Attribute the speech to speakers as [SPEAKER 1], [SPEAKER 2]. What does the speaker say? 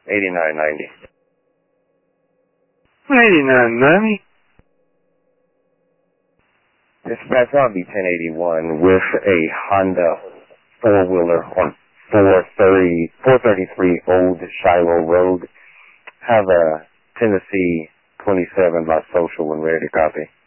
[SPEAKER 1] 8990.
[SPEAKER 2] 8990.
[SPEAKER 1] Dispatch, I'll be 1081 with a Honda four-wheeler on 433 Old Shiloh Road. Have a Tennessee 27 by social when ready to copy.